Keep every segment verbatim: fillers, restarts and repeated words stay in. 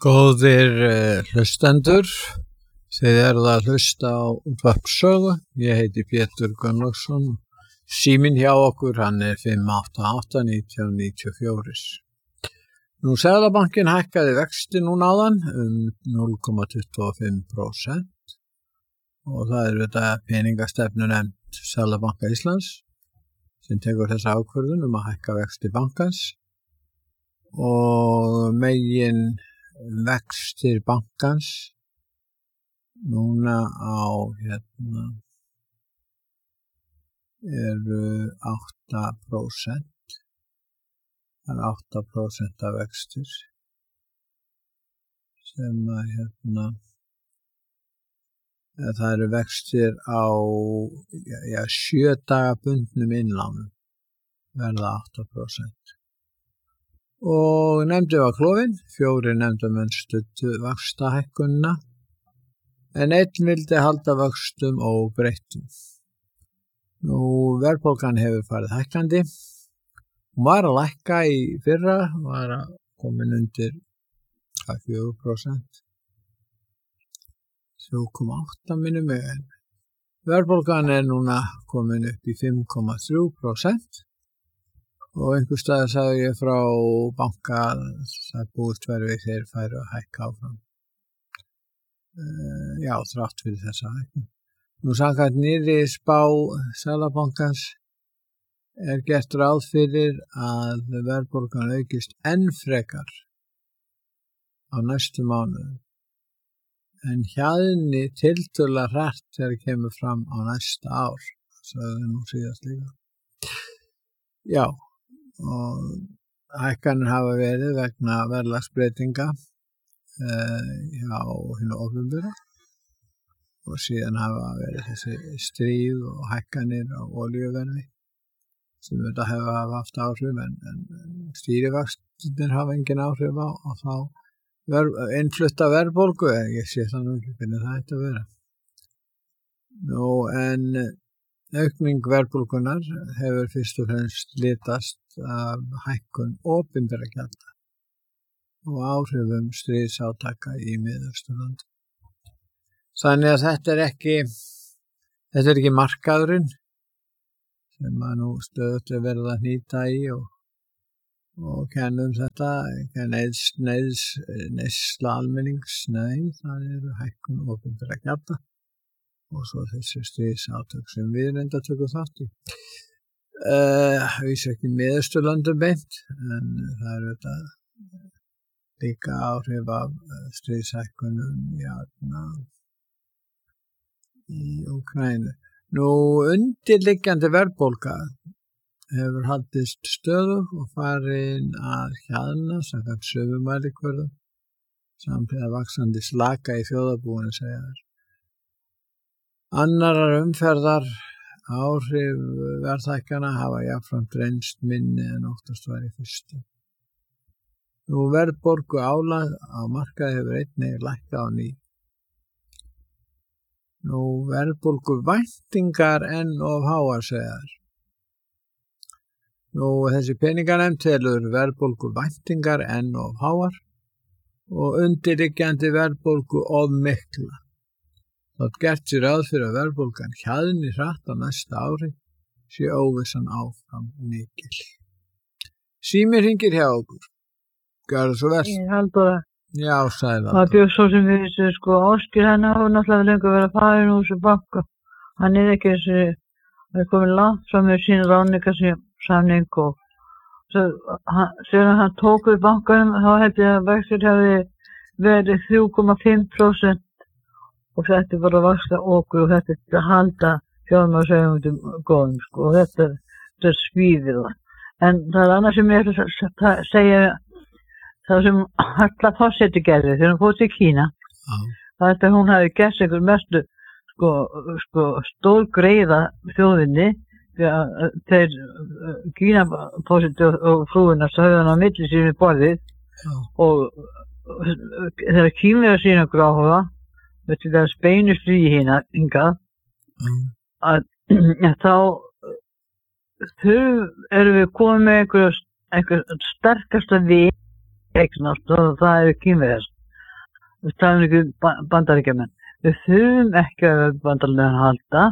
Góðir uh, hlustendur, þið eruð að hlusta á útvarpssögu. Ég heiti Pétur Gunnlaugsson. Síminn hjá okkur, hann er fimm átta átta nítján níutíu og fjögur. Nú, Seðlabankinn hækkaði vexti núna áðan um núll komma tuttugu og fimm prósent og það er þetta peningastefnunefnd Seðlabanka Íslands sem tekur þessa ákvörðun um að hækka vexti bankans og megin vextir bankans núna á hérna eru átta prósent. Það er átta prósent af vextir sem að hérna það eru vextir á ja, ja, sjö daga bundnum innlánum verða átta prósent. Og nefndi var klofin, fjórir nefndamenn studdu vaxtahækkunina en einn vildi halda vöxtum óbreyttum. Nú, verðbólgan hefur farið hækkandi. Hún var að lækka í fyrra, var að komin undir fjögur prósent. þrjú komma átta minnum mig en verðbólgan er núna komin upp í fimm komma þrjú prósent og einhvers staðar sagði ég frá banka að búist verið við þeir færu að hækka áfram. Uh, já, þrátt fyrir þessa hækkun. Nú samkvæmt nýrri spá Seðlabankans er gert ráð fyrir að verðbólgan aukist enn frekar á næstu mánuðum en hjaðni tiltölulega hratt þegar kemur fram á næsta ár, sagði nú síðast líka. Já, og hækkanir hafa verið vegna verðlagsbreytinga eh, hjá hinu opinbera og síðan hafa verið þessi stríð og hækkanir á olíuverði sem þetta hefur haft áhrif en, en stýrivaxtirnir hafa engin áhrif á og þá ver, innflutta verðbólgu, ég sé það nú ekki hvernig það ætti að vera. Nú, en aukning verðbólgunar hefur fyrst og fremst litast af hækkun opinberra gjalda og áhrifum stríðsátaka í Miðausturlandi. Þannig að þetta er ekki, þetta er ekki markaðurinn sem að nú stöðugt er verið að hnýta í og, og kennum þetta, neyðs, neyðs, neysla almennings, nei, það eru hækkun opinberra gjalda og svo þessi stríðsátök sem við reynda tökum þátt í. Uh, við séum ekki Miðausturlöndum beint, en það eru þetta líka áhrif af stríðshækkunum járna í Úkraínu. Nú, undirliggjandi verðbólga hefur haldist stöðug og farin að hjaðna samkvæmt sömu mælikvörðum samhliða vaxandi slaka í þjóðarbúinu, segja þær. Annarar umferðar áhrif verðhækkana hafa jafnframt reynst minni en óttast var í fyrstu. Nú, verðbólgu álag á markaði hefur einnig lækkað á ný. Nú, verðbólgu væntingar enn of háar, segja þær. Nú, þessi peninganefnd telur verðbólgu væntingar enn of háar og undirliggjandi verðbólgu of mikla. Þótt gert sér ráð fyrir að verðbólgan hjaðni hratt á næsta ári sé óvissan áfram mikil. Símir hringir hjá okkur. Gjörðu svo vel. Ég held að Já, sæl. það bjóð svo sem við þessu sko Áskir hann hafa náttúrulega lengur verið að fara úr þessu banka. Hann er ekki þessi, það er komin langt frá með sín ráðninga samning og svo, hann, þegar hann tók við bankanum þá held ég að vextir hafi verið þrjú komma fimm prósent og þetta er bara að vaxa okkur og þetta er að halda fjármálarseigendum góðum sko og þetta, þetta er svíðið það. En það er annað sem ég ætla að segja það sem Halla Fosseti gerði þegar hún fór til Kína. Ah. Það er að hún hafi gert einhver mestu sko, sko, stór greiða þjóðinni þegar þeir Kína Fosseti og, og frúina sögðu hann á milli sínu borðið ah. og þegar Kínverjar sína gráhuga þetta er beinu stríði hérna hingað ah. að, að þá þau erum við komið með einhver, einhver sterkasta við eignast og það eru Kínverjar við talum ekki um Bandaríkjamenn. Við þurfum ekki að bandalagan halda.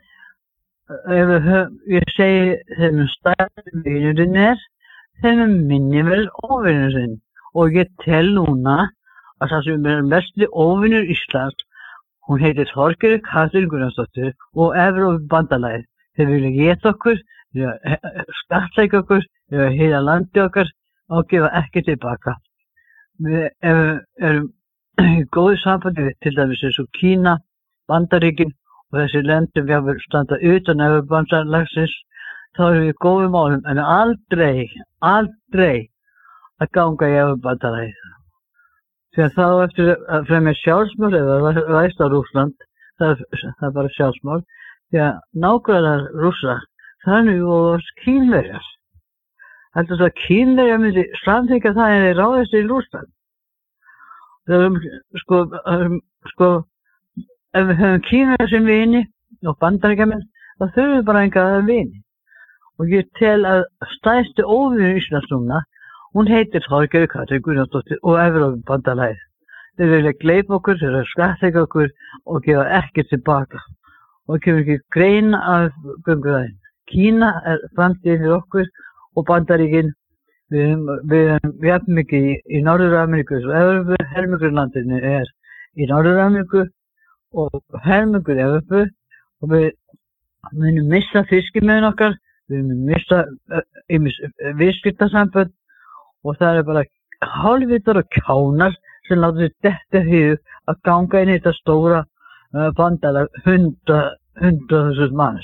Ef við höfum, ég segi þeim stærri vinurinn er, þeim minni verður óvinurinn. Og ég tel núna að það sem er mesti óvinur Íslands, hún heitir Þorgerður Katrín Gunnarsdóttir og Evrópubandalagið. Þeir vilja geta okkur, skattleggja okkur, hýða landi okkar og gefa ekki tilbaka. Við erum í góðu sambandi við til dæmis eins og Kína, Bandaríkin og þessi löndum við hafa standa utan Evrópubandalagsins, þá erum við í góðum málum en aldrei, aldrei að ganga í Evrópubandalagið. Þegar þá eftir að fremja sjálfsmorð eða ræst á Rússland, það er, það er bara sjálfsmorð, því að nágrannar Rússa, þannig og Kínverjar. Heldur það að Kínverjar myndi samþykkja það en þeir ráðist í Rússland. Það er sko, sko, ef við höfum Kínverjar sem vini og Bandaríkjamenn, þá þurfum við bara enga vini. Og ég tel að stærsti óvinur Íslands núna, hún heitir Þorgerður Katrín Gunnarsdóttir og Evrópubandalagið. Þeir vilja gleypa okkur, þeir vilja skattleggja okkur og gefa ekki tilbaka. Og kemur ekki grein af gönguðaðinn. Kína er framtíðin fyrir okkur og Bandaríkin, við erum jafn mikið í, í Norður-Ameríku og Evrópu, helmingurlandinu er í Norður-Ameríku og helmingur Evrópu og við munum missa fiskimiðin okkar, við munum missa uh, viðskiptasambönd og það er bara hálfvitar og kjánar sem láta sér detta hug að ganga inn í þetta stóra uh, bandalag hundra þúsund manns.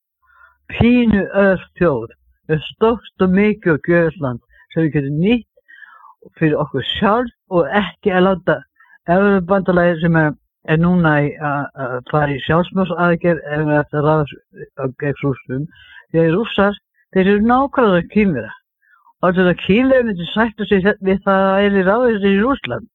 Pínu öll þjóð er stórt og mikið og gjöfland sem við getum nýtt fyrir okkur sjálf og ekki að láta Evrópubandalagið sem er, er núna að fara í sjálfsmorðsaðgerð ef við ættum að ráðast gegn Rússum. Því að Rússar, þeir eru nákvæmlega Kínverja. Og þetta Kínverja myndi sætta sig við það að er í ráðist í Rússland.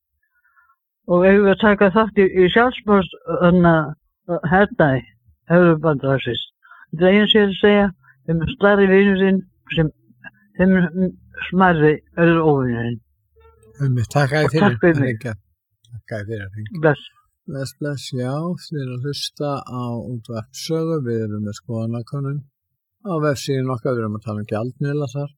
Og ef við að taka þátt í, í sjálfsmorðs hernaði Evrópubandalagsins. Þetta er einu sér að segja, þeim er stærri vinurinn sem þeim er smarri öðru óvinurinn. Takk að þér fyrir mig. Takk að þér fyrir. Bless. Bless, bless, já, þið erum að hlusta á útvarpssögu, við erum með skoðanakönnun á vefsíðun okkar, við erum að tala um gjaldmiðla þar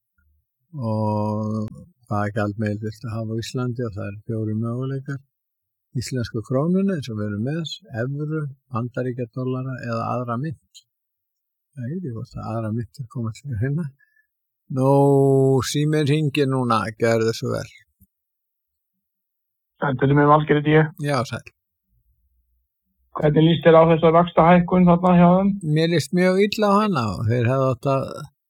og hvaða gjaldmiðil viltu hafa á Íslandi og það er fjórir möguleikar. Íslensku krónuna eins og við erum með, evru, bandaríkjadollara eða aðra mynt. Það er ekki hvort að aðra mynt er komað til hérna. Nú, síminn hringir núna, gerðu svo vel. Þetta er með Valgerði D. Já, sæl. Hvernig líst þér á þessa vaxtahækkun þarna hjá þeim? Mér líst mjög illa á hana og þeir hefðu átt að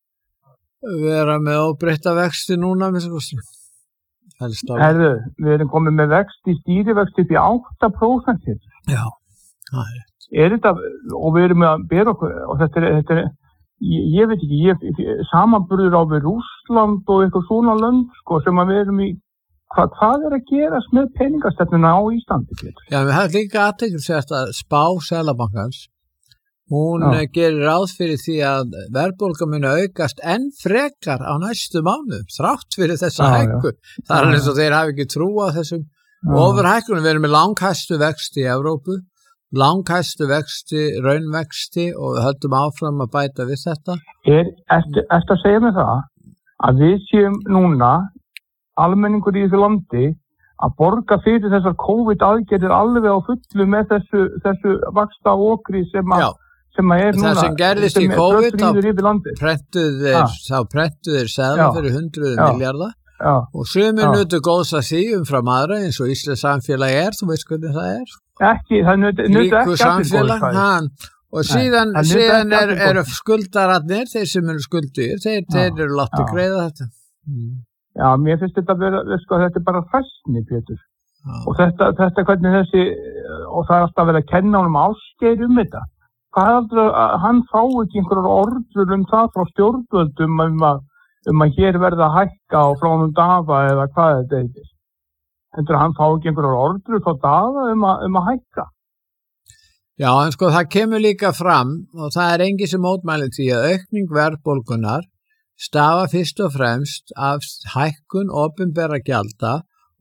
vera með óbreytta vexti núna, með svo kosti. Herðu, við erum komið með vexti, stýrivexti upp í átta prósent. Já, það er rétt. Er þetta, og við erum með að bera okkur, og þetta er, þetta er ég, ég veit ekki, ég, samanburður á við Rússland og eitthvað svona lönd, sko, sem að við erum í, hvað, hvað er að gerast með peningastefnuna á Íslandi, Pétur? Já, við hafum líka athyglisvert að spá Seðlabankans. Hún Já. gerir ráð fyrir því að verðbólga muni aukast enn frekar á næstu mánuðum, þrátt fyrir þessa Já, hækkun. Það er eins og þeir hafi ekki trú á þessum ofurhækkunum. Við erum með langhæstu vexti í Evrópu, langhæstu vexti, raunvexti og við höldum áfram að bæta við þetta. Er, ertu, ertu að segja mig það að við séum núna, almenningur í þessu landi, að borga fyrir þessar COVID-aðgerðir alveg á fullu með þessu, þessu vaxta okri sem að sem að er núna, það sem gerðist í COVID þá prentuðu þeir, þá prentuðu þeir seðlum fyrir hundruð milljarða og sumir nutu góðs að því umfram aðra eins og Íslands samfélag er, þú veist hvernig það er. Ekki, það nutu ekki allir samfélag, hann, og síðan, Nei, síðan er, eru skuldararnir, þeir sem eru skuldur, þeir, þeir eru láttu greiða þetta. Mm. Já, mér finnst þetta að vera, sko, þetta er bara hræsni, Pétur. Og þetta, þetta hvernig þessi, og það er alltaf verið að kenna honum Ásgeir um þetta. Hvað heldur að hann fá ekki einhverjar orður um það frá stjórnvöldum um að, um að hér verða að hækka á frá honum Daða eða hvað þetta heitir? Heldur að hann fá ekki einhverjar orður frá Daða um að, um að hækka? Já, en sko það kemur líka fram og það er engin sem mótmælir því að aukning verðbólgunnar stafa fyrst og fremst af hækkun opinberra gjalda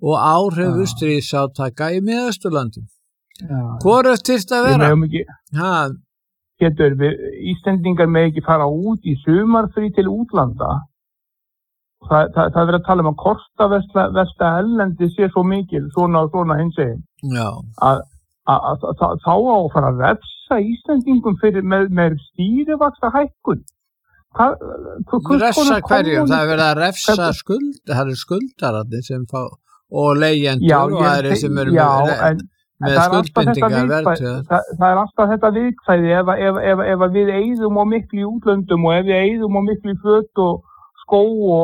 og áhrifu stríðsátaka í Miðausturlöndum. Hvorugt þyrfti að vera? Ekki, getur við, Íslendingar með ekki fara út í sumarfrí til útlanda. Það, það, það er verið að tala um að kortaversta ellendi sé svo mikil, svona og svona hins eginn. Já. Að, að, að, að þá á að fara að refsa Íslendingum fyrir með, með stýrivaxta hækkun. Refsa hverjum? Það er verið að refsa skuld, það eru skuldararnir sem fá, og leigjendur og aðri sem eru já, með, en, með en skuldbindingar verðtöð. Það, það er alltaf þetta viðkvæði ef, ef, ef, ef við eyðum á miklu í útlöndum og ef við eyðum á miklu í föt og skó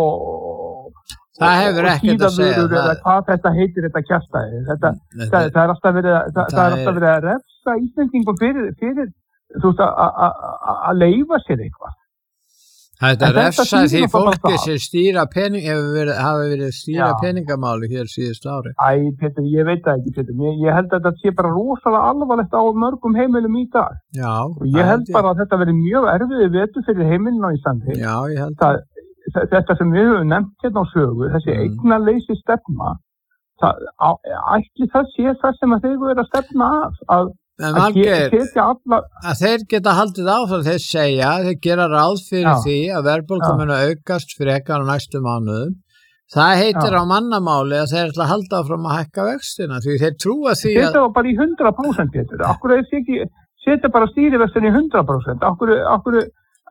og það hefur ekkert að segja það. Hvað þetta heitir þetta kjaftaði. Þetta, þetta, það, það er alltaf verið að, það, það er alltaf verið að refsa Íslendingum fyrir, fyrir þú veist að leifa sér eitthvað. Þetta refsa því fólki sem stýra pening, hefur verið, hafa verið stýra já. Peningamáli hér síðust ári. Æ, Pétur, ég veit það ekki, Pétur. Ég, ég held að þetta sé bara rosalega alvarlegt á mörgum heimilum í dag. Já. Og ég held bara að þetta verið mjög erfiði vetur fyrir heimilin á Íslandi. Já, ég held það. Þetta sem við höfum nefnt hérna á sögu, þessi mm. eignaleysi stefna, það, ætli það sé það sem að þeir eru að stefna af, að, að setja alla... Að þeir geta haldið áfram, þeir segja, þeir gera ráð fyrir já. Því að verðbólgan muni aukast frekar á næstu mánuðum. Það heitir já. Á mannamáli að þeir ætla að halda áfram að hækka vextina, því þeir trúa því að... Þetta var bara í hundrað prósent, Pétur. Akkur er ekki, setja bara stýrivextin í hundrað prósent. Akkur, akkur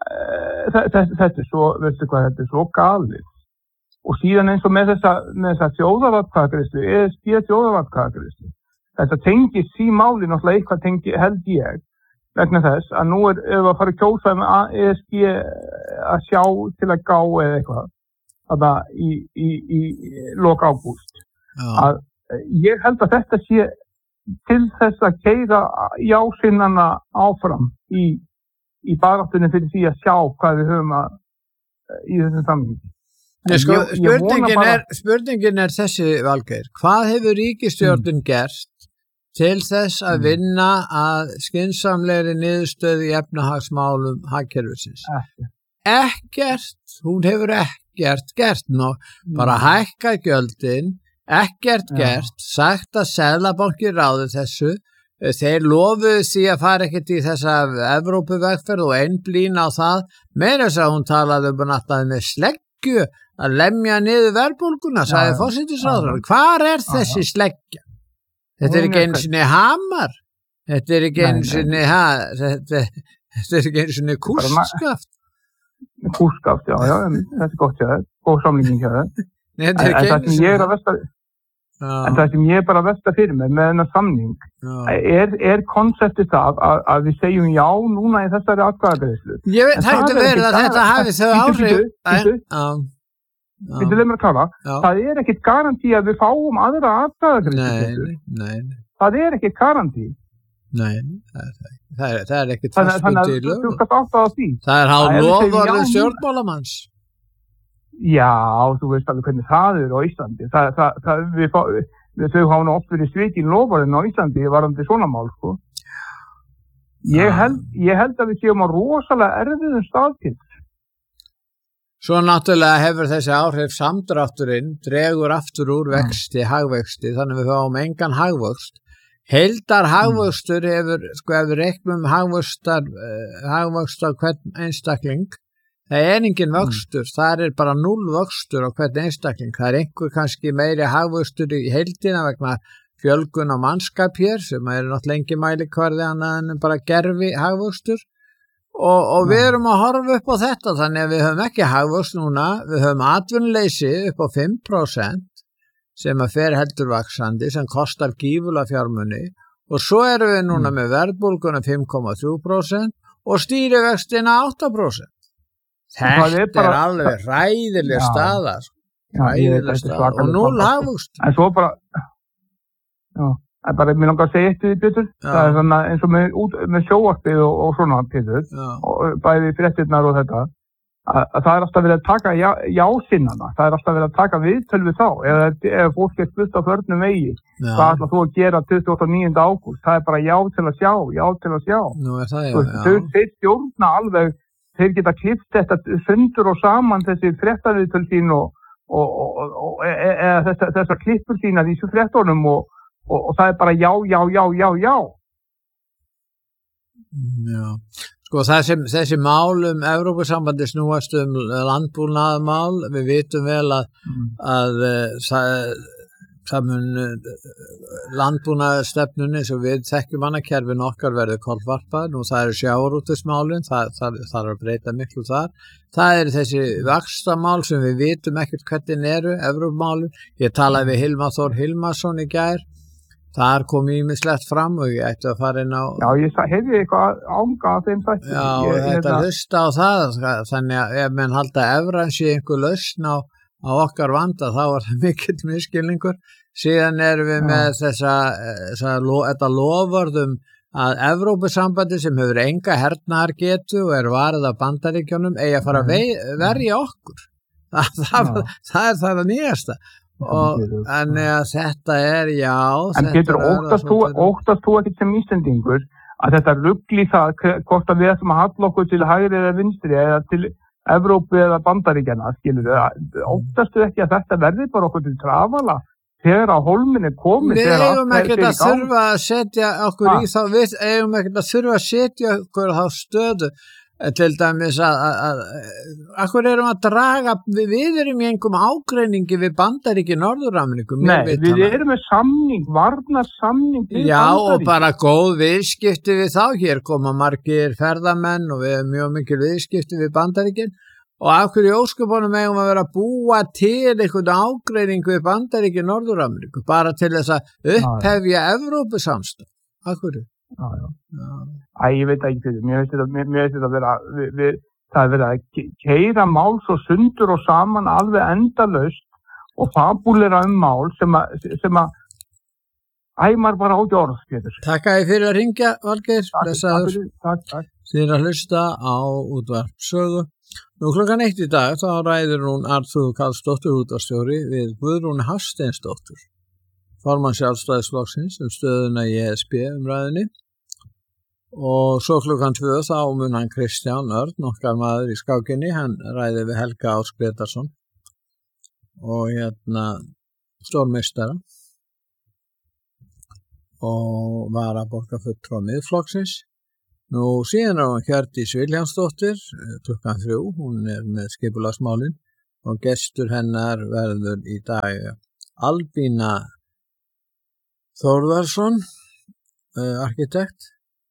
Þetta, þetta er svo, veistu hvað, þetta er svo galið. Og síðan eins og með þessa, með þessa þjóðaratkvæðagreiðslu, E S B þjóðaratkvæðagreiðslu. Þetta tengist því máli náttúrulega eitthvað tengi, held ég, vegna þess að nú er, ef að fara að kjósa með E S B að sjá til að gá eða eitthvað, þarna í, í, í, í lok ágúst. Að ég held að þetta sé til þess að keyra jásinnana áfram í í baráttunni fyrir því að sjá hvað við höfum að í þessum samhengi. Nei, sko, ég, ég spurningin, bara... er, spurningin er þessi, Valgeir. Hvað hefur ríkisstjórnin mm. gert til þess að vinna að skynsamlegri niðurstöðu í efnahagsmálum hagkerfisins? Ekki. Ekkert. Hún hefur ekkert gert ná. Mm. Bara hækkað gjöldin, ekkert ja. Gert, sagt að Seðlabankinn ráði þessu. Þeir lofuðu því að fara ekkert í þessa Evrópuvegferð og einblína á það, meira þess að hún talaði um að með sleggju að lemja niður verðbólguna, sagði forsætisráðherra. Hvar er þessi sleggja? Þetta er ekki einu sinni hamar, þetta er ekki einu sinni, ha, þetta, þetta er ekki einu sinni kústskaft. Kústskaft, já, já, þetta er gott, já, góð samlíking, já. Þetta er ekki einu sinni. En það sem ég er bara að velta fyrir mig með þennan samning er, er konseptið það að, að við segjum já núna í þessari atkvæðagreiðslu. Ég veit hægt að vera að þetta hafi þau áhrif. Við viljum að klára. Það er ekkit garantí að við fáum aðra atkvæðagreiðslu. Nei, nei. Það er ekkit garantí. Nei, það er, það er ekkit fastbundið í lögum. Það er hálf loforðið stjórnmálamanns. Já, þú veist alveg hvernig það er á Íslandi. Það, það, það, við, við, þau hafa oft verið svikin loforðin á Íslandi varðandi svona mál, sko. Ég held, ég held að við séum á rosalega erfiðum staðkinn. Svo náttúrulega hefur þessi áhrif samdrátturinn, dregur aftur úr vexti, mm. hagvexti, þannig við fáum engan hagvöxt. Heildar hagvöxtur hefur, sko, ef við reiknum hagvöxtar, uh, hagvöxtar hvern einstakling, það er engin vöxtur, mm. það er bara núll vöxtur á hvern einstakling. Það er einhver kannski meiri hagvöxtur í heildina vegna fjölgun á mannskap hér sem er náttúrulega engi mælikvarði annað en bara gerfi hagvöxtur og, og við erum að horfa upp á þetta þannig að við höfum ekki hagvöxt núna, við höfum atvinnuleysi upp á fimm prósent sem að fer heldur vaxandi sem kostar gífulega fjármuni og svo erum við núna mm. með verðbólguna fimm komma þrjú prósent og stýrivextina átta prósent. Þetta er, bara, er alveg ræðileg staða, ræðileg staða og núll hagvöxt. En svo bara, já, en bara mér langar að segja eitt við því, Pétur, það er svona eins og með, með sjóvarpið og, og svona, Pétur, já. Og bæði fréttirnar og þetta, að, að það er alltaf verið að taka já, jásinnana, það er alltaf verið að taka viðtöl við þá, eða ef fólk er spurt á förnum vegi, já. Hvað ætlar þú að gera tuttugasta og níunda ágúst, það er bara já til að sjá, já til að sjá. Nú er það, já, já. Þau, þeir stjórna alveg, þeir geta klippt þetta sundur og saman þessi fréttaviðtöl sín og, og, og, og eða þessar þessa klippur þínar í þessu fréttunum og, og, og það er bara já, já, já, já, já. Já, sko þessi, þessi mál um Evrópusambandi snúast um landbúnaðarmál, við vitum vel að, mm. að, að það, það mun landbúnaðarstefnunni sem við þekkjum hana kerfin okkar verður kollvarpað, nú það eru sjávarútvegsmálin, það, það, það er að breyta miklu þar, það eru þessi vaxtamál sem við vitum ekkert hvernig eru, Evrópumálin, ég talaði við Hilmar Þór Hilmarsson í gær. Þar kom ýmislegt fram og ég ætti að fara inn á... Já, ég hefði eitthvað ánga af þeim þætti. Já, ég ætti að hlusta á það, þannig að ef menn halda evran sé einhver lausn á, á okkar vanda, þá er það mikill misskilningur. Síðan erum við Já. með þessa, þessa þetta loforðum að Evrópusambandi sem hefur enga hernaðargetu og er varið af Bandaríkjunum eigi að fara að verja okkur. Það, það, það er það að nýjasta. Og þannig að þetta er já en getur óttast þú, óttast þú ekkert sem Íslendingur að þetta rugli það hvort að við ætlum að halla okkur til hægri eða vinstri eða til Evrópu eða Bandaríkjanna skilur óttastu ekki að þetta verði bara okkur til trafala þegar á hólminni komið við eigum ekkert að þurfa að setja okkur ha. í þá við eigum ekkert að þurfa að setja okkur á stöðu til dæmis að, að, að akkur erum að draga við, við erum í einhverjum ágreiningi við Bandaríki Norður-Ameríku Nei, við erum með samning, varnar samning Já, og bara góð viðskipti við þá, hér koma margir ferðamenn og við erum mjög mikil viðskipti við Bandaríkin og akkur í ósköpunum eigum að vera að búa til einhvern ágreiningu við Bandaríki Norður-Ameríku bara til þess að upphefja Evrópusamstarf, akkur Já, já. Já. Æ, ég veit ekki fyrir, mér veist þetta, mér, mér veist þetta að vera, við, við, það er verið að keyra mál svo sundur og saman alveg endalaust og fabúlera um mál sem að, sem að æmar bara át í orð, Pétur. Takk að ég fyrir að ringja, Valgeir, blessaður. Takk, takk. Þið að hlusta á útvarpssögu. Nú klukkan eitt í dag, þá ræður hún Arnþrúður Karlsdóttir útvarpsstjóri við Guðrúnu Hafsteinsdóttur. Formann Sjálfstæðisflokksins um stöðuna í E S B umræðinni og svo klukkan tvö þá mun hann Kristján Örn, okkar maður í skákinni, hann ræði við Helga Ás Gretarsson og hérna stórmeistara og var að borga fulltrúa Miðflokksins. Nú síðan er hann Hjördís Vilhjálmsdóttir klukkan þrjú, hún er með skipulagsmálin og gestur hennar verður í dag Albína Þórðarsson, uh, arkitekt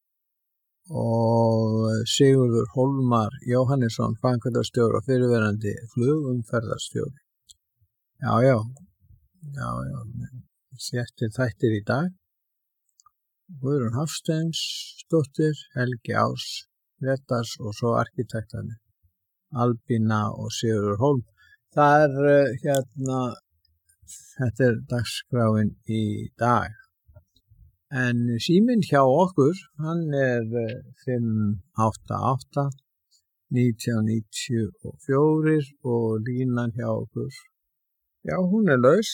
og Sigurður Hólmar Jóhannesson, framkvæmdastjóri og fyrirverandi flugumferðarstjóri. Já, já, já, já, séttir þættir í dag. Guðrún Hafsteinsdóttir, Helgi Ás Gretars og svo arkitektarnir, Albína og Sigurður Hólm. Það er uh, hérna... Þetta er dagskráin í dag. En síminn hjá okkur, hann er fimm átta átta nítján níutíu og fjögur og línan hjá okkur, já, hún er laus.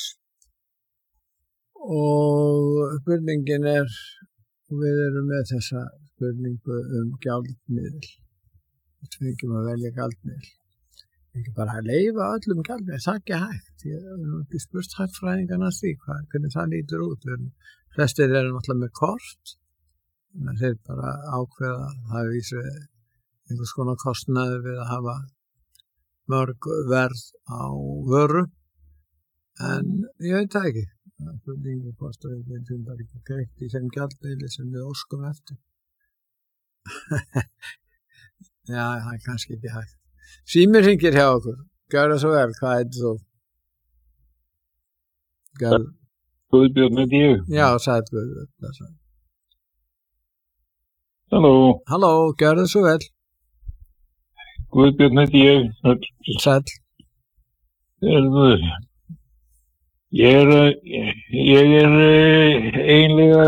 Og spurningin er, við erum með þessa spurningu um gjaldmiðil. Við tvingum að velja gjaldmiðil. Ekki bara að leifa öllum gjaldmiðil, það er ekki hægt. Ég hef nú ekki spurt hagfræðingarna því, hvað, hvernig það lítur út. Flestir eru náttúrulega með kort, þannig að þeir bara ákveða að það vísu einhvers konar kostnaði við að hafa mörg verð á vöru, en ég veit það ekki. Það er líka kostnaði, við veitum bara ekki greitt í þeim gjaldmiðli sem við óskum eftir. Já, það er kannski ekki hægt. Símir hringir hjá okkur. Gjör það svo vel, hvað heitir þú? Gjör... Guðbjörn heiti ég. Já, sætt Guðbjörn. Halló. Halló, gjör það svo vel. Guðbjörn heiti ég. Sætt. Ég er, ég er einlega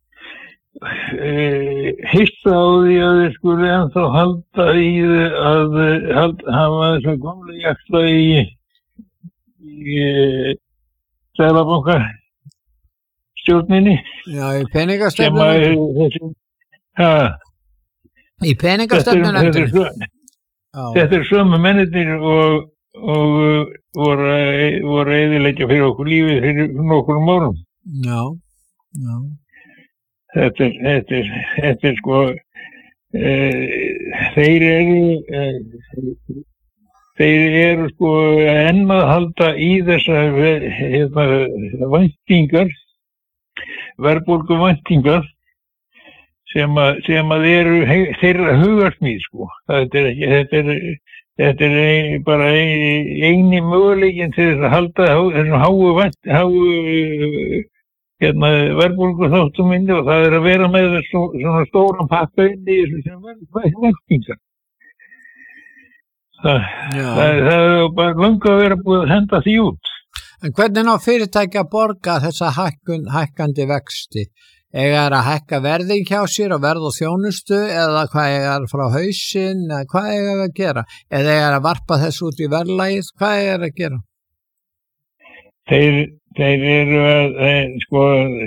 hissa á því að þið skuli ennþá halda í að halda, hafa þessum gamla jaxla í, í Seðlabanka stjórninni. Já, í peningastefnunni. Ha. Í peningastefnunni. Þetta er sömu mennirnir og og voru, voru eyðileggja fyrir okkur lífið fyrir nokkurum árum. Já, já. Þetta er, þetta er, þetta er sko, e, þeir eru, e, þeir eru sko enn að halda í þessar hérna, væntingar, verðbólgu væntingar sem að, sem að eru þeirra hugarsmíð sko. Þetta er ekki, þetta er, þetta er ein, bara ein, eini möguleikin til þess að halda þessum háu vænt, háu hérna verðbólgu þáttum inni og það er að vera með svo, svona stóran pakka inni í þessu sem væntingar. Það, það, það er bara löngu að vera búið að henda því út. En hvernig ná fyrirtæki að borga þessa hækkun, hækkandi vexti? Eiga er að hækka verðin hjá sér og verð og þjónustu eða hvað eiga er frá hausinn eða hvað eiga er að gera? Eða eiga er að varpa þessu út í verðlagið? Hvað eiga er að gera? Þeir, þeir eru að, sko,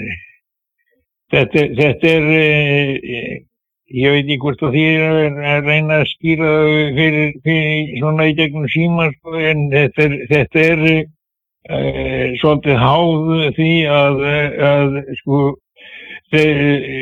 þetta, þetta er, ég veit ekki hvort að því er að reyna að skýra fyrir, fyrir svona í gegnum síma, sko, en þetta er, þetta er uh, svolítið háð því að, að sko, þeir,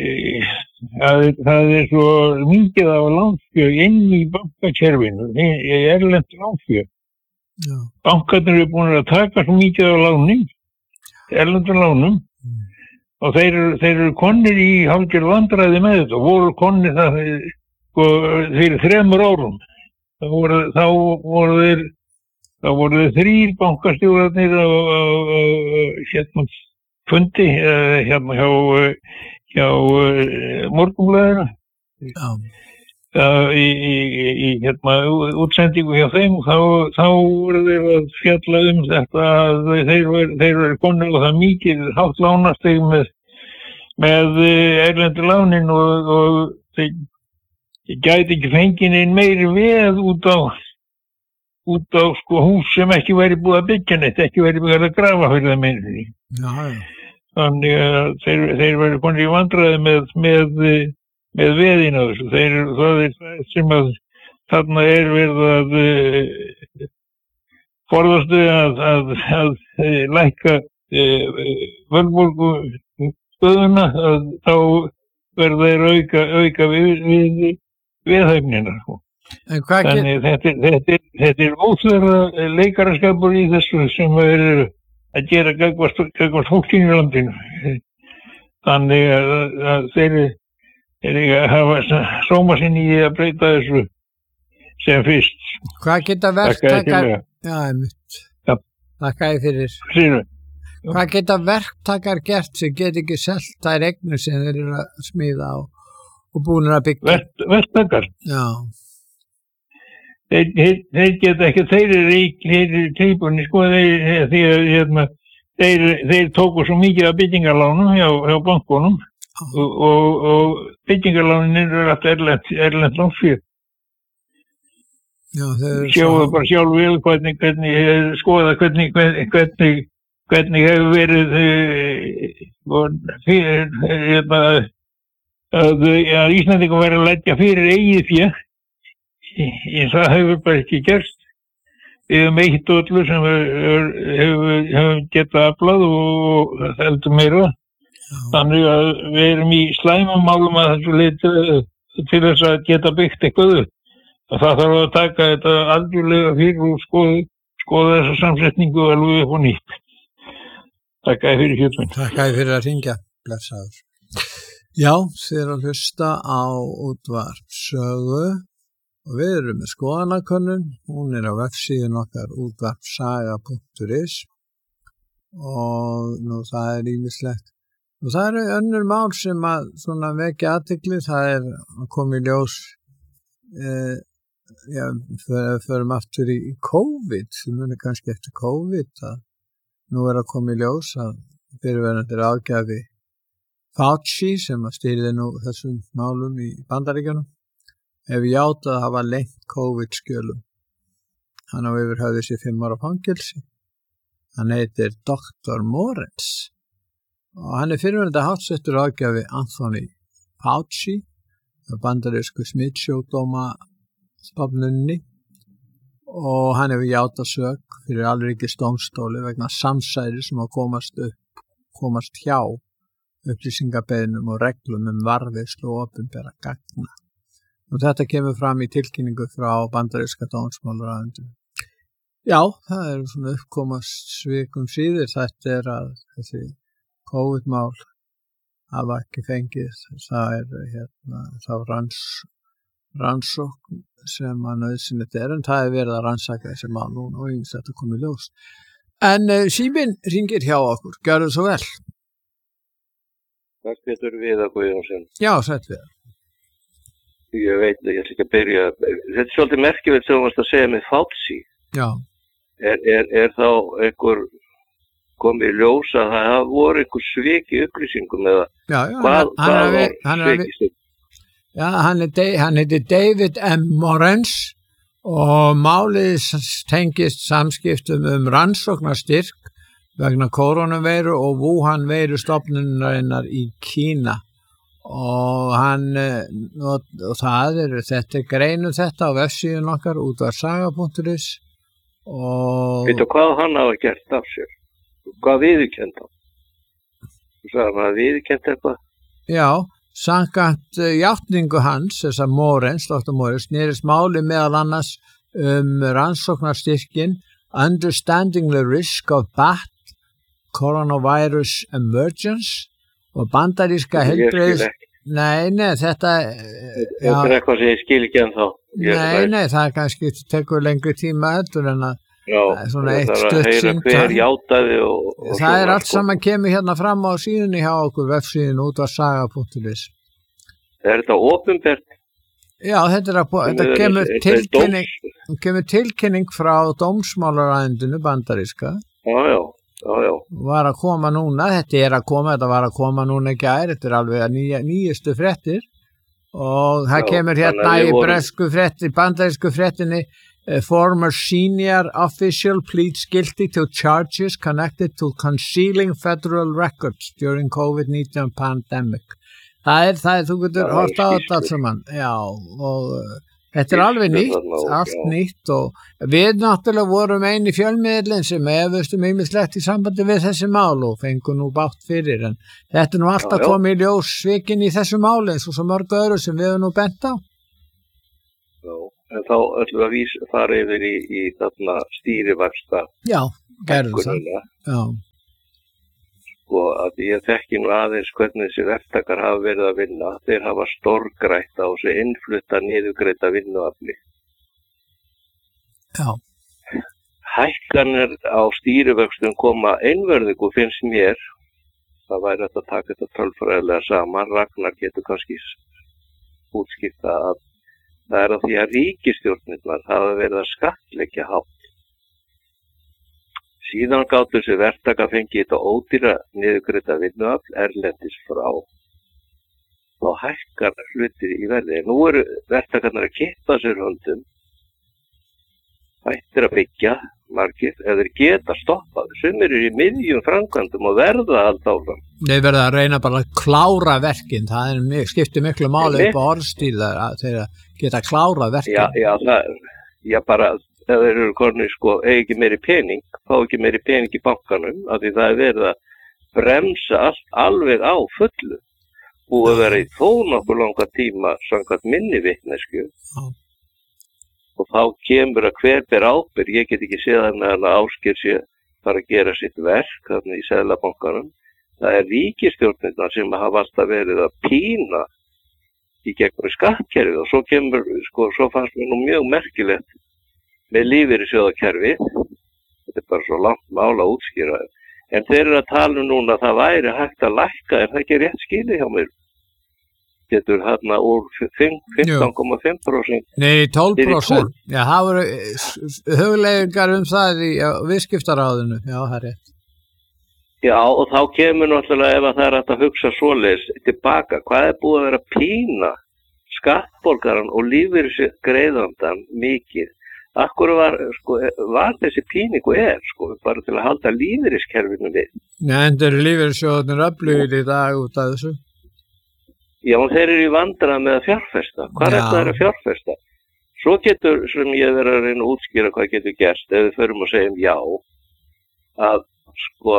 að það er svo mikið af lánsfé inn í bankakerfinu, í erlend lánsfé. Já. Bankarnir eru búin að taka svo mikið af lánum, erlendum lánum, mm. og þeir eru, þeir eru konir í hálfgerð vandræði með þetta og voru konir það sko, fyrir þremur árum. Þá voru, þá voru þeir, þá voru þeir þrír bankastjórarnir á, á, á hérna fundi hérna hjá, hjá Morgunblaðinu. Já. Uh, í, í, í hérna útsendingu hjá þeim þá, þá voru þeir að fjalla um þetta að þeir eru konur og það mikið hátt lánasteg með, með erlendu lánin og, og þeir gæti ekki fengið einn meiri veð út á út á sko hús sem ekki væri búið að byggja neitt, ekki væri búið að grafa fyrir það meiri því. Þannig að þeir, þeir væri konur í vandræði með með með veðin á þessu. Þeir eru það er sem að þarna er verið að uh, forðastu að, að, að, að lækka uh, verðbólgu stöðuna að þá verða þeir auka, auka við, við viðhæfnina. Þannig get... þetta, þetta, þetta er óþverra leikaraskapur í þessu sem er að gera gagnvart fólkinu í landinu. Þannig að, að þeir er ekki að hafa sóma sinni í að breyta þessu sem fyrst. Hvað geta verktakar... Já, einmitt. Ja. Þakka ég fyrir. Sýnum. Hvað geta verktakar gert sem get ekki selt þær eignir sem þeir eru að smíða á og búin að byggja? Vert, verktakar? Já. Þeir, þeir, þeir geta ekki, þeir eru í tilbúinni, sko, þeir, þeir, hérna, þeir, þeir tóku svo mikið af byggingarlánum hjá, hjá bankunum. Og, og, og byggingarlánin eru alltaf erlend, erlend lánsfé. Sjáðu bara sjálf vel hvernig, hvernig skoða hvernig, hvernig, hvernig, hvernig hefur verið uh, fyrir, uh, að, að, að Íslandingum verið að leggja fyrir eigið fé. En það hefur bara ekki gerst. Við hefum eitt og öllu sem hefur hef getað aflað og það heldur meira. Þannig að við erum í slæmum málum að þessu leyti til þess að geta byggt eitthvað upp. Það þarf að taka þetta algjörlega fyrir og skoða, skoða þessa samsetningu alveg upp og nýtt. Takk að fyrir hjöfnum. Takk að fyrir að ringja, blessaður. Já, þið eru að hlusta á útvarpssögu og við erum með skoðanakönnun. Hún er á vefsíðun okkar útvarpssaga punktur is og nú það er ýmislegt. Og það eru önnur mál sem að svona vekja athygli, það er að koma í ljós, eh, já, förum aftur í COVID, sem er kannski eftir COVID, að nú er að koma í ljós að fyrirverandi ráðgjafi Fauci, sem að stýrði nú þessum málum í Bandaríkjunum, hefur játað að hafa lengt COVID-skjölum. Hann á yfir höfði sér fimm ára fangelsi. Hann heitir doktor Moritz. Og hann er fyrirverandi hátsettur ráðgjafi Anthony Fauci á bandarísku smitsjúkdóma stofnunni og hann hefur játað sök fyrir alríkisdómstóli vegna samsæris sem að komast upp, komast hjá upplýsingabeiðnum og reglum um varðveislu og opinbera gagna. Og þetta kemur fram í tilkynningu frá bandaríska dómsmálaráðuneytinu. Já, það er svona uppkomast svikum síður. Þetta er að þessi COVID-mál hafa ekki fengið. Það er hérna, þá ranns, rannsókn sem að nauðsynlegt er, en það er verið að rannsaka þessi mál núna og eins þetta komið ljós. En uh, síminn hringir hjá okkur. Gjörðu svo vel. Takk Pétur Viðar Guðjónsson. Já, sætt við. Ég veit, ég ætla ekki að byrja. Þetta er svolítið merkilegt sem þú varst að segja með Fauci. Já. Er, er, er þá einhver komið í ljós að það voru einhver svik í upplýsingum eða já, já, hvað, hann, hvað hann, hann var svikist? Já, hann, er, hann heitir David M. Morens og málið tengist samskiptum um rannsóknarstyrk vegna koronaveiru og Wuhan veiru stofnunarinnar í Kína. Og hann og, og það er þetta er greinu þetta á vefsíðun okkar útvarsaga punktur is og Veitu hvað hann hafa gert af sér? Hvað viðurkennt hann? Þú sagði hann að viðurkennt eitthvað? Já, samkvæmt uh, játningu hans, þess að Morens, doktor Morens, snerist máli meðal annars um rannsóknarstyrkin Understanding the Risk of Bat Coronavirus Emergence og bandaríska heilbrigðis. Nei, nei, þetta... Þetta er eitthvað sem ég skil ekki ennþá. Nei, nei, það er kannski tekur lengri tíma heldur en að Já, svona eitt það er að stutt heyra símtal. hver játaði og... og Það er svona, allt saman kemur hérna fram á síðunni hjá okkur, vefsíðun útvarsaga punktur is. Er þetta opinbert? Já, þetta, er að, þetta er- kemur, þetta er tilkynning, dóms- kemur tilkynning frá dómsmálaráðuneytinu bandaríska. Já, já, já, já. Var að koma núna, þetta er að koma, þetta var að koma núna ekki ær, þetta er alveg að nýja, nýjustu fréttir og það Já, kemur þannig hérna að við í vorum- bresku frétti, bandarísku fréttinni uh, former senior official pleads guilty to charges connected to concealing federal records during COVID nineteen pandemic. Það er, það er, þú getur Það er hort á þetta skýrslur. allt saman, já, og uh, þetta er alveg Skýrslur nýtt, þarna og- allt já. nýtt og við náttúrulega vorum eini fjölmiðlinn sem efustum ýmislegt í sambandi við þessi mál og fengu nú bátt fyrir, en þetta er nú alltaf Já, já. komið í ljós svikin í þessu máli eins og svo mörgu öðru sem við hefum nú bent á. Já, en þá ætlum við að vísa, fara yfir í, í þarna stýrivaxta Já, gerðu það. hækkunina. Já, Og að ég þekki nú aðeins hvernig þessi verktakar hafa verið að vinna. Þeir hafa stórgrætt á þessu innflutta niðurgreita vinnuafli. já, Hækkanir á stýrivöxtum koma einverðingu finnst mér. Það væri hægt að taka þetta tölfræðilega saman. Ragnar getur kannski útskipta að það er að því að ríkisstjórnirnar hafa verið að skattleggja hátt. Síðan gátu þessi verktaka fengið þetta ódýra niðurgreita vinnuafl erlendis frá. Þá hækkar hlutir í verði. Nú eru verktakarnar að kippa sér höndum, hættir að byggja margir, eða þeir geta stoppað. Sumir eru í miðjum framkvæmdum og verða allt áfram. þeir verða að reyna bara að klára verkin, það er, mi- skiptir miklu máli upp á orðstíðar að þeir geta klára verkin. Já, já, það, já bara, ef þeir eru konur sko, eigi ekki meiri pening, fá ekki meiri pening í bankanum, af því það er verið að bremsa allt alveg á fullu. Búið að vera í þó nokkuð langa tíma samkvæmt minni vitnesku. Já. Og þá kemur að hver ber ábyrgð, ég get ekki séð það með að Ásgeir sé fara að gera sitt verk þannig í Seðlabankanum. Það er ríkisstjórnirnar sem hafa alltaf verið að pína í gegnum skattkerfið og svo kemur, sko, svo fannst mér nú mjög merkilegt með lífeyrissjóðakerfið, þetta er bara svo langt mál að útskýra, en þeir eru að tala um núna að það væri hægt að lækka, er það ekki rétt skilið hjá mér? Getur hérna úr fimmtán komma fimm prósent. Nei, tólf Niður í prósent. Já, það voru hugleiðingar um það í á, viðskiptaráðinu, já, það er rétt. Já, og þá kemur náttúrulega ef að það er hægt að hugsa svoleiðis tilbaka, hvað er búið að vera að pína skattborgaran og lífeyrisgreiðandan mikið? Akkur var, sko, var þessi píningu er, sko, bara til að halda lífeyriskerfinu við. Nei, en þeir eru lífeyrissjóðarnir öflugir í dag út af þessu. Já, og þeir eru í vandræðum með að fjárfesta. Hvað er Já. þetta að fjárfesta? Svo getur, sem ég verið að reyna að útskýra hvað getur gerst, ef við förum og segjum já, að sko,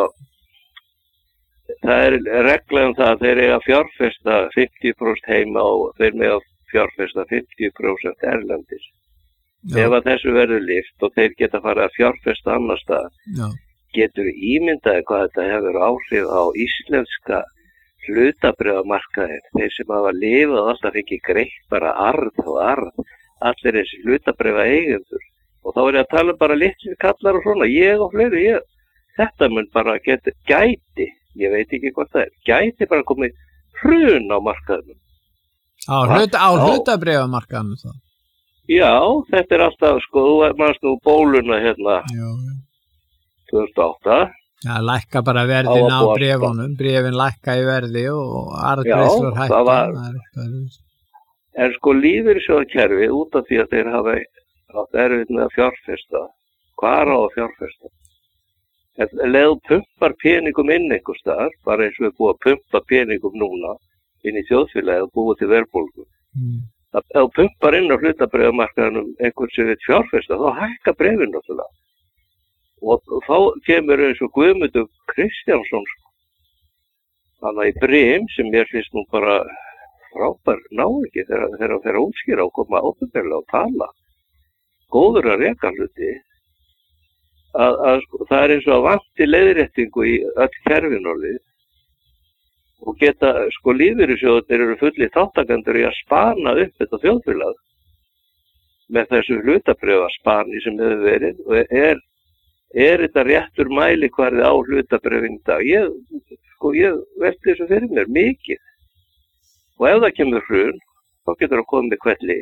það er regla um það að þeir eiga að fjárfesta fimmtíu prósent heima og þeir með að fjárfesta fimmtíu prósent erlendis. Já. Ef að þessu verður lyft og þeir geta farið að fjárfesta annar stað, Já. Getur ímyndaði hvað þetta hefur áhrif á íslenska hlutabréfamarkaðinn. Þeir sem hafa lifað og alltaf fengið greitt bara arð og arð, allir þessi hlutabréfa eigendur. Og þá er ég að tala bara litlir kallar og svona, ég og fleiri, ég, þetta mun bara geta, gæti, ég veit ekki hvað það er, gæti bara komið hrun á markaðinum. Á, hluta, á hlutabréfamarkaðinum það? Já, þetta er alltaf, sko, þú mannst nú bóluna hérna já, já. tvö þúsund og átta. Já, lækka bara verðin á bréfunum, bréfin lækka í verði og arðgreiðslur hækka. Já, það var, en sko lífeyrissjóðakerfið út af því að þeir hafa átt erfitt með að fjárfesta, hvar á að fjárfesta? En leðu pumpar peningum inn einhvers staðar, bara eins og við búum að pumpa peningum núna inn í þjóðfélagið og búið til verðbólgu. Mm. Ef þú pumpar inn á hlutabréfamarkaðinum einhvers sem við fjárfesta, þá hækka bréfin náttúrulega. Og þá kemur eins og Guðmundur Kristjánsson, þannig í Brim sem mér finnst nú bara frábær náungi þegar þeir að þeirra útskýra og koma opinberlega og tala. Góður að reka hluti, að, að það er eins og að vanti leiðréttingu í öll kerfinorðið og geta, sko lífeyrissjóðirnir eru fulli þáttakendur í að spana upp þetta þjóðfélag með þessu hlutabréfaspani sem hefur verið og er Er þetta réttur mælikvarði á hlutabréfin í dag? Ég, sko, ég velti þessu fyrir mér mikið. Og ef það kemur hrun, þá getur það komið kvelli.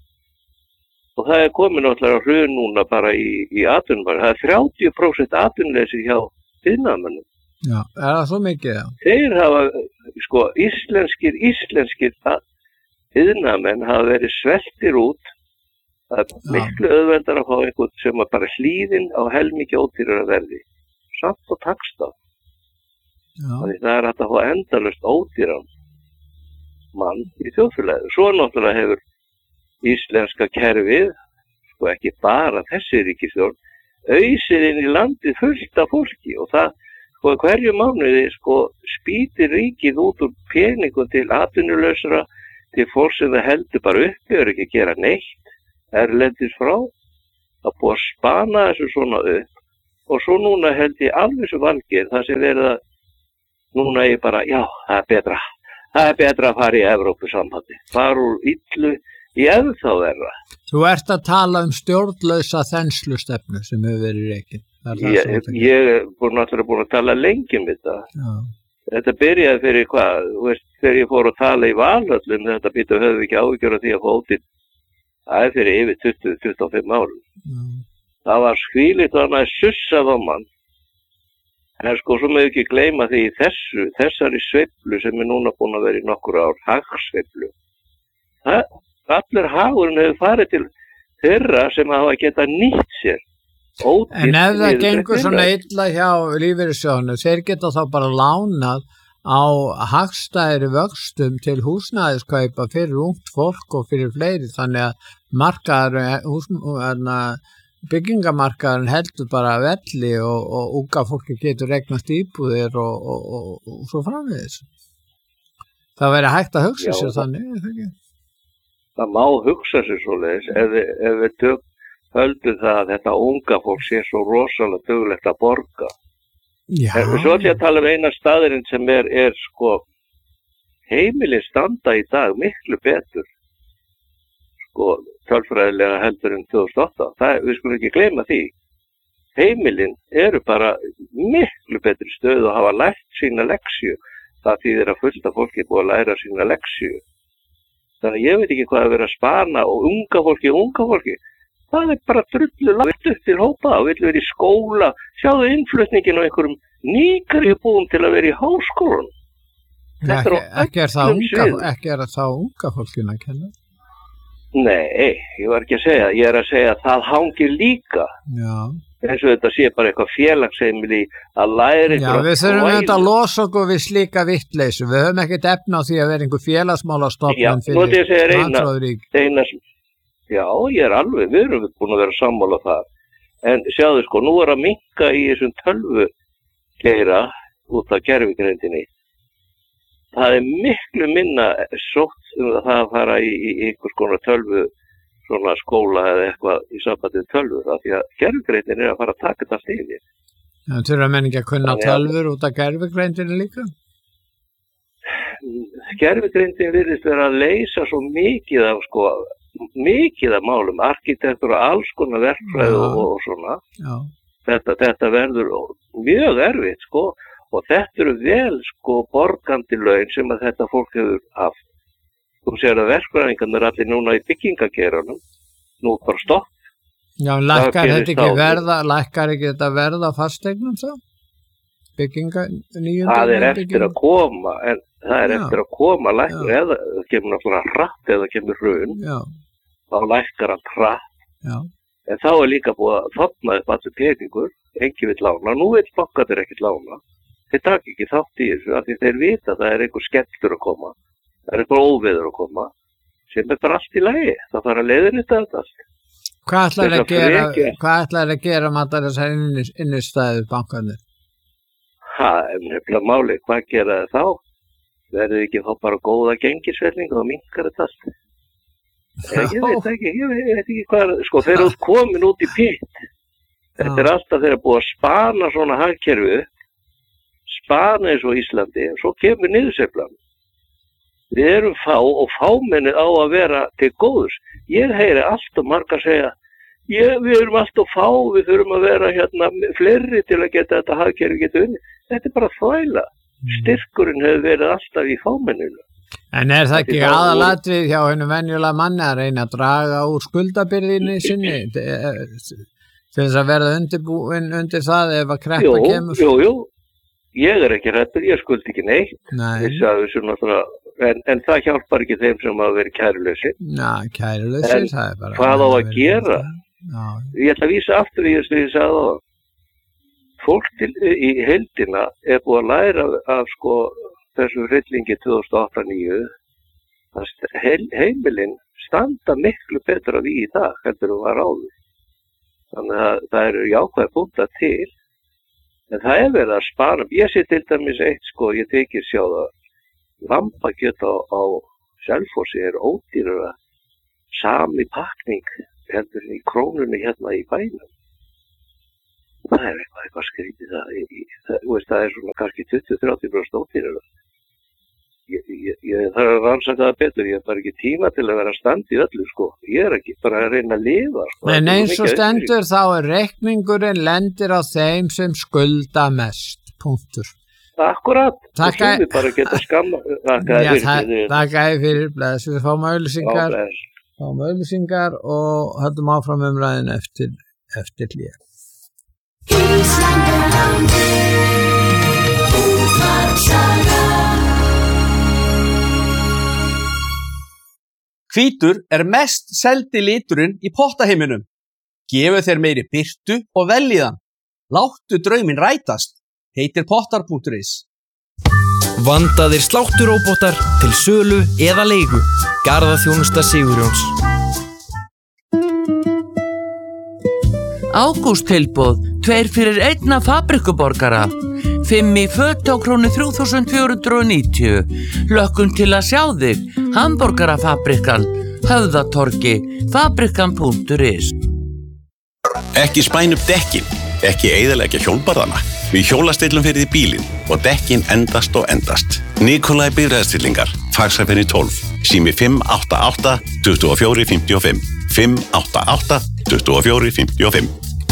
Og það er komið náttúrulega hrun núna bara í, í atvinnumar. Það er þrjátíu prósent atvinnuleysi hjá iðnaðarmönnum. Já, er það svo mikið? Já. Þeir hafa, sko, íslenskir, íslenskir iðnaðarmenn hafa verið sveltir út. Það er miklu auðveldar að fá einhvern sem er bara hlýðin á helmikið ódýrara verði. Samt og taksta. Þannig það er hægt að fá endalaust ódýran mann í þjóðfélaginu. Svo náttúrulega hefur íslenska kerfið, sko ekki bara þessi ríkisstjórn, ausið inn í landið fullt af fólki og það, sko hverju mánuði, sko spýtir ríkið út úr peningum til atvinnulausra, til fólk sem það heldur bara uppi og ekki gera neitt. Erlendis frá, að búa að spana þessu svona upp og svo núna held ég alveg svo valgir það sem verið að núna ég bara, já, það er betra það er betra að fara í Evrópusambandi fara úr illu í ennþá verra. Þú ert að tala um stjórnlausa þenslustefnu sem hefur verið rekin. Ég, ég er búin, náttúrulega búin að tala lengi um þetta. Já. Þetta byrjaði fyrir hvað, þú veist, þegar ég fór að tala í Valhöllum, þetta býttu höfðu ekki áhyggjur af því að fá út í Það er fyrir yfir tuttugu til tuttugu og fimm árum. Mm. Það var skvílit og annað sussað á mann. En sko, svo með ekki gleyma því í þessu, þessari sveiflu sem er núna búin að vera í nokkur ár, hagsveiflu. Það, allur hagurinn hefur farið til þeirra sem hafa getað nýtt sér. Ódýrt en ef það gengur svona illa hjá lífeyrissjóðunum, þeir geta þá bara lánað á hagstæðri vöxtum til húsnæðiskaupa fyrir ungt fólk og fyrir fleiri þannig að markaður, hús, byggingamarkaðurinn heldur bara velli og, og unga fólki getur regnast íbúðir og, og, og, og svo framvegis. Það verður hægt að hugsa Já, sér þannig, er það ekki? Það má hugsa sér svoleiðis ef, ef við tök, höldum það að þetta unga fólk sé svo rosalega dugulegt að borga. Já. En svo ætlum ég að tala um eina staðurinn sem er, er sko, heimilin standa í dag miklu betur, sko, tölfræðilega heldur en tvö þúsund og átta. Það, við skulum ekki gleyma því. Heimilin eru bara miklu betri stöð og hafa lært sína leksju. Það þýðir að fullt af fólki er búið að læra sína leksju. Þannig að ég veit ekki hvað að vera að spana og unga fólki, unga fólki. Það er bara drullu lagt upp til hópa og vill vera í skóla. Sjáðu innflutningin á einhverjum nýkari búum til að vera í háskólan. Ja, ekki, ekki, er það unga, ekki er það unga fólkina að kenna? Nei, ég var ekki að segja. Ég er að segja að það hangir líka. Já. Eins og þetta sé bara eitthvað félagsheimili að læra Já, við þurfum þetta að losa okkur við slíka vittleysu. Við höfum ekkert efna á því að vera einhver félagsmálastofnun fyrir matróðurík. Já, ég er alveg, við erum búin að vera sammála það. En sjáðu sko, nú er að minnka í þessum tölvu geira út af gervigreindinni. Það er miklu minna sótt um það að fara í, í einhvers konar tölvu, svona skóla eða eitthvað í sambandið tölvur. Af því að gervigreindin er að fara að taka þetta allt yfir. Það þurfa menn ekki að kunna tölvur út af gervigreindinni líka? Gervigreindin virðist vera að leysa svo mikið af sko, mikið af málum, arkitektur og alls konar verkfræði og, og svona. Já. Þetta, þetta verður mjög erfitt sko og þetta eru vel sko borgandi laun sem að þetta fólk hefur haft. Þú sér að verkfræðingarnir er allir núna í byggingageiranum, nú bara stopp. Já, lækkar þetta ekki verða, lækkar ekki þetta verða fasteignum svo? Bygginga, nýjum það er eftir að koma, en það er Já. eftir að koma lækkar, eða það kemur náttúrulega hratt eða kemur hrun. Já. Þá lækkar hann hratt. Já. En þá er líka búið að þarna upp allir peningur, enginn vill lána. Nú vill bankarnir ekkert lána. Þeir taka ekki þátt í þessu, af því þeir vita að það er einhver skellur að koma. Það er einhver óveður að koma. Sem er bara allt í lagi. Það þarf að leiðrétta þetta allt. Hvað ætlar að gera, hvað ætlar að gera með allar þessar innistæður bankarnir? Það er nefnilega máli. Hvað gera það þá? Verður ekki þá bara góða gengisvelling og minnkar þetta allt? Ég, ég veit ekki, ég veit, ég veit ekki hvað, sko þeir eru komin út í pitt. Þetta er alltaf þeir eru búið að spana svona hagkerfi, spana eins og Íslandi, og svo kemur niðursveiflan. Við erum fá og fámennið á að vera til góðs. Ég heyri allt og marga segja, ég, við erum allt og fá, við þurfum að vera hérna fleiri til að geta þetta hagkerfi geta unni. Þetta er bara þvæla. Styrkurinn hefur verið alltaf í fámenninu. En er það ekki aðalatrið hjá hennu venjulega manni að reyna að draga úr skuldabyrðinni sinni til þess að verða undirbúin undir það ef að kreppa jú, kemur? Jú, jú, ég er ekki hræddur, ég skuldi ekki neitt. Nei. En, en það hjálpar ekki þeim sem hafa verið kærulausir. Ná, kærulausir, það er bara... Hvað á að gera? Já. Ég ætla að vísa aftur í þessu því að það á. Fólk til, í heildina er búið að læra af, af sko... þessu hryllingi tvö þúsund og átta til níu að heil, heimilin standa miklu betur af því í dag heldur en var áður. Þannig að það eru jákvæð punktar til, en það er verið að spara. Ég sé til dæmis eitt sko, ég tekið sjá það, lambakjöt á, á Selfossi er ódýrara, sami pakning heldur í krónunni hérna í bænum. Það er eitthvað, eitthvað skrítið það, í, það, veist, það er svona kannski tuttugu til þrjátíu prósent ódýrara. Ég, ég, ég þarf að rannsaka það betur, ég er bara ekki tíma til að vera stand í öllu sko, ég er ekki bara að reyna að lifa sko. En eins og stendur þá er reikningurinn lendir á þeim sem skulda mest, punktur. Akkurat, það þurfi bara að geta skamma. Þakkaði fyrir, bless, við fáum auðlýsingar, fáum auðlýsingar og höldum áfram umræðin eftir, eftir hlýja. Hvítur er mest seldi liturinn í pottaheiminum. Gefu þeir meiri birtu og velíðan. Láttu drauminn rætast, heitir pottar punktur is. Vandaðir slátturóbótar til sölu eða leigu. Garðaþjónusta Sigurjóns. Ágústtilboð, tveir fyrir einna fabrikuborgara. Fimm í föt á krónu þrjú þúsund fjögur hundruð og níutíu. Lökkum til að sjá þig. Hamborgarafabrikan, Höfðatorgi, fabrikan punktur is. Ekki spæn upp dekkin, ekki eyðileggja hjólbarðana. Við hjólastillum fyrir því bílinn og dekkin endast og endast. Nikolai bifreiðastillingar, Faxafenni tólf, sími fimm átta átta, tuttugu og fjögur, fimmtíu og fimm. fimm átta átta, tuttugu og fjögur, fimmtíu og fimm.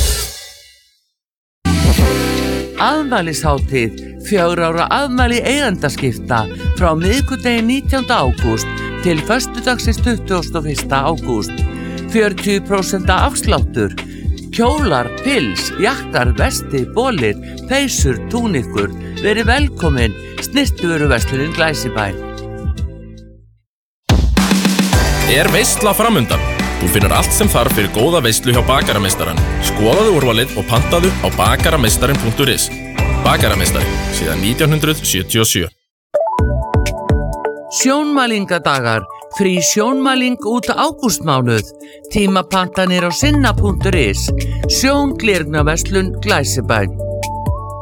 Afmælishátíð, fjögur ára afmæli eigendaskipta frá miðvikudegi nítjánda ágúst til föstudagsins tuttugasta og fyrsta ágúst. fjörutíu prósent afsláttur. Kjólar, pils, jakkar, vesti, bolir, peysur, túnikur. Verið velkomin, snyrtivöruverslunin Glæsibæ. Er veisla framundan? Þú finnur allt sem þarf fyrir góða veislu hjá Bakarameistarann. Skoðaðu úrvalið og pantaðu á bakarameistarin punktur is. Bakarameistari, síðan nítján hundruð sjötíu og sjö. Sjónmælingadagar, Frí sjónmæling út ágústmánuð. Tímapantanir á sinna punktur is. Sjónglirnaverslun Glæsibæ.